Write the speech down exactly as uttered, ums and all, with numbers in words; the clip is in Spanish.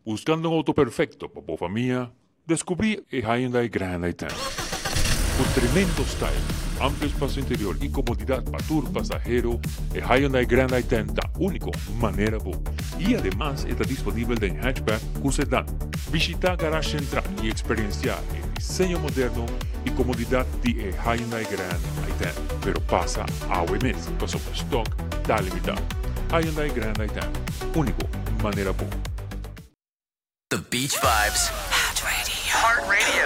Buscando un auto perfecto para la familia, descubrí el Hyundai Grand i ten. Con tremendo style, amplio espacio interior y comodidad para tu pasajero, el Hyundai Grand i ten da único manera bo. Y además está disponible en hatchback con sedán. Visita Garage Central y experienciar el diseño moderno y comodidad de el Hyundai Grand i ten. Pero pasa a O M S, pues el stock está limitado. Hyundai Grand i ten, único manera bo. The Beach Vibes. Heart Radio. Heart Radio.